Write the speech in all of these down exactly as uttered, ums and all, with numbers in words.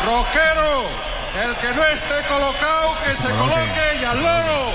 Roqueros, el que no esté colocado, que se coloque y al loro.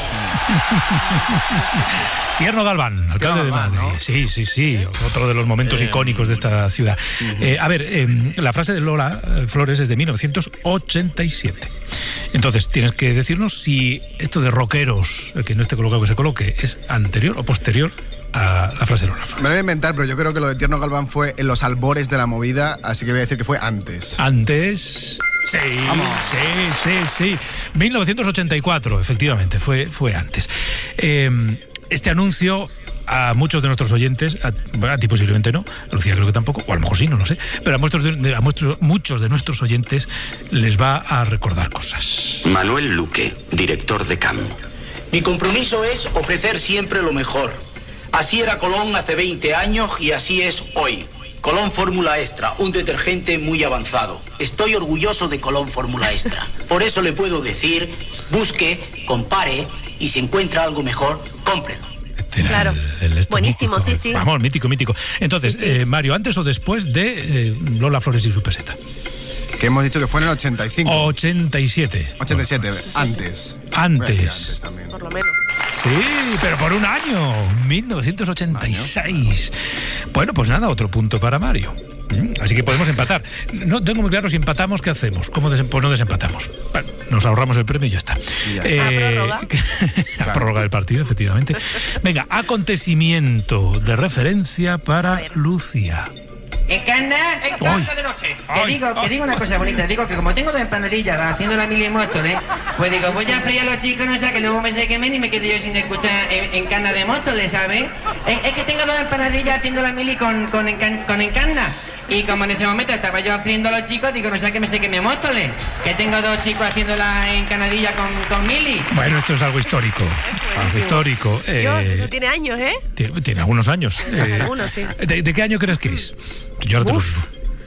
Tierno Galván, alcalde de Madrid. ¿No? Sí, sí, sí, otro de los momentos eh, icónicos de esta ciudad. Uh-huh. eh, a ver, eh, la frase de Lola Flores es de mil novecientos ochenta y siete. Entonces, tienes que decirnos si esto de roqueros, el que no esté colocado que se coloque, es anterior o posterior a la frase de Lola Flores. Me lo voy a inventar, pero yo creo que lo de Tierno Galván fue en los albores de la movida, así que voy a decir que fue antes. Antes... Sí, Vamos. sí, sí, sí. mil novecientos ochenta y cuatro, efectivamente, fue, fue antes. Eh, este anuncio a muchos de nuestros oyentes, a, a ti posiblemente no, a Lucía creo que tampoco, o a lo mejor sí, no lo sé, pero a, muchos de, a muchos, muchos de nuestros oyentes les va a recordar cosas. Manuel Luque, director de C A M. Mi compromiso es ofrecer siempre lo mejor. Así era Colón hace veinte años y así es hoy. Colón Fórmula Extra, un detergente muy avanzado. Estoy orgulloso de Colón Fórmula Extra. Por eso le puedo decir, busque, compare y si encuentra algo mejor, cómprelo. Claro, el, el buenísimo, mítico. sí, sí. Vamos, mítico, mítico. Entonces, sí, sí. Eh, Mario, ¿antes o después de eh, Lola Flores y su peseta? Que hemos dicho que fue en el ochenta y cinco. ochenta y siete. ochenta y siete, antes. Antes. antes también. Por lo menos. Sí, pero por un año, mil novecientos ochenta y seis. ¿Año? Bueno, pues nada, otro punto para Mario. Así que podemos empatar. No tengo muy claro si empatamos, ¿qué hacemos? ¿Cómo desem- pues no desempatamos? Bueno, nos ahorramos el premio y ya está. Y ya está. Eh, ¿A prórroga? a prórroga del partido, efectivamente. Venga, acontecimiento de referencia para Lucía. Encarna, encarna de noche. Te digo, te digo una cosa bonita, digo que como tengo dos empanadillas haciendo la mili en Móstoles, pues digo, voy a freír a los chicos, no sé, que luego me se quemen y me quedo yo sin escuchar encarna de Móstoles, ¿sabes? Es, es que tengo dos empanadillas haciendo la mili con, con, encan, con encarna. Y como en ese momento estaba yo friendo a los chicos, digo, no sé, que me se queme Móstoles, que tengo dos chicos haciendo la encanadilla con, con mili. Bueno, esto es algo histórico. Algo histórico. Eh, Yo, no tiene años, ¿eh? Tiene, tiene algunos años. Eh, algunos, sí. ¿de, ¿De qué año crees que es? Yo ahora te lo digo.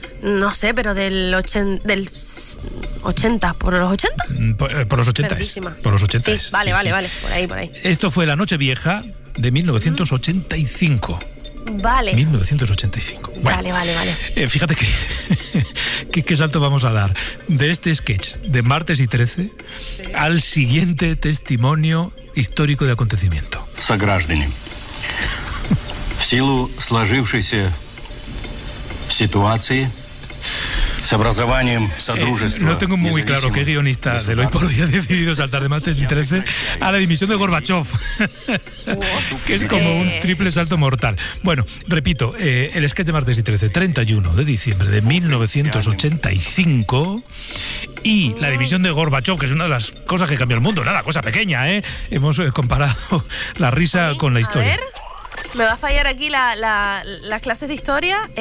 No sé, pero del, ochen, del ochenta, ¿por los ochenta? Por, por los ochenta es. Por los ochenta sí, es. Vale, sí, vale, sí. vale, por ahí, por ahí. Esto fue la Nochevieja de mil novecientos ochenta y cinco. Vale. mil novecientos ochenta y cinco. Bueno, vale, vale, vale. Eh, fíjate que, que qué salto vamos a dar de este sketch de Martes y trece sí. al siguiente testimonio histórico de acontecimiento. Сограждане, в силу сложившейся ситуации с образованием Содружества. Eh, no tengo muy claro qué guionista del Hoy por Hoy ha decidido saltar de Martes y trece a la dimisión de Gorbachov, que es como un triple salto mortal. Bueno, repito, eh, el sketch de Martes y trece, treinta y uno de diciembre de mil novecientos ochenta y cinco, y la dimisión de Gorbachov, que es una de las cosas que cambió el mundo, nada, cosa pequeña, ¿eh? Hemos eh, comparado la risa con la historia. A ver. Me va a fallar aquí la, la, las clases de historia.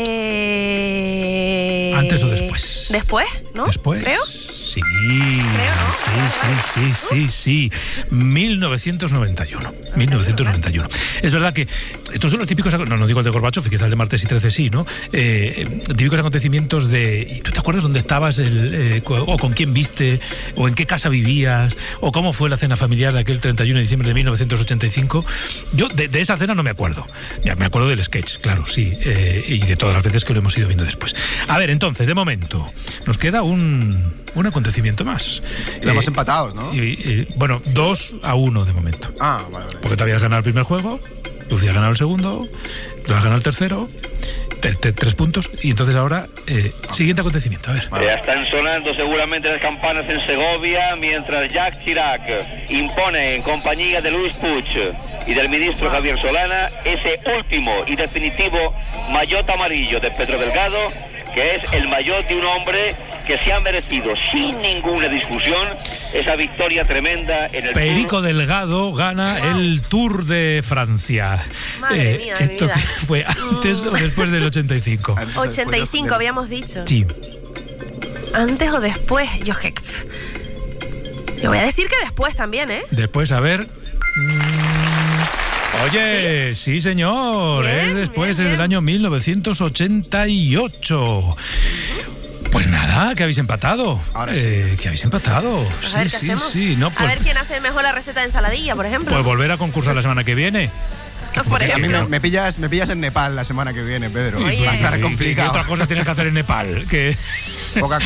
Eh... ¿Antes o después? Después, ¿no? Después. Creo. Sí, Creo, ¿no? sí, sí, sí, sí, sí. mil novecientos noventa y uno. mil novecientos noventa y uno. Es verdad que estos son los típicos, no, no digo el de Gorbachov, quizás el de Martes y trece sí, ¿no? Eh, típicos acontecimientos de, ¿tú te acuerdas dónde estabas, el, eh, o con quién viste, o en qué casa vivías, o cómo fue la cena familiar de aquel treinta y uno de diciembre de mil novecientos ochenta y cinco? Yo de, de esa cena no me acuerdo. Ya me acuerdo del sketch, claro, sí, eh, y de todas las veces que lo hemos ido viendo después. A ver, entonces, de momento, nos queda un, un acontecimiento más. Lo hemos eh, empatados, ¿no? Y, y, bueno, sí. dos a uno de momento. Ah, vale, vale. Porque tú habías ganado el primer juego, Lucía ha ganado el segundo, tú has ganado el tercero, te, te, tres puntos, y entonces ahora, eh, siguiente acontecimiento, a ver. Ya están sonando seguramente las campanas en Segovia, mientras Jacques Chirac impone en compañía de Luis Puig y del ministro Javier Solana ese último y definitivo maillot amarillo de Pedro Delgado, que es el maillot de un hombre que se ha merecido sin ninguna discusión esa victoria tremenda en el Perico Tour. Delgado gana wow. el Tour de Francia. Madre eh, mía, ¿Esto mi vida. fue antes mm. o después del ochenta y cinco? ochenta y cinco habíamos dicho. Sí. ¿Antes o después? Yo es que... Yo voy a decir que después también, ¿eh? Después, a ver... Mm... Oye, sí, sí señor, bien, es después, bien, es del año mil novecientos ochenta y ocho. Pues nada, que habéis empatado. Ahora sí. Eh, que habéis empatado. A sí, ver, ¿qué sí, hacemos? sí. No, pues, a ver quién hace mejor la receta de ensaladilla, por ejemplo. Pues volver a concursar la semana que viene. Por ejemplo. Me, me, pillas, me pillas en Nepal la semana que viene, Pedro. Oye. Va a estar ¿Y complicado. ¿Qué otra cosa tienes que hacer en Nepal? Que... Poca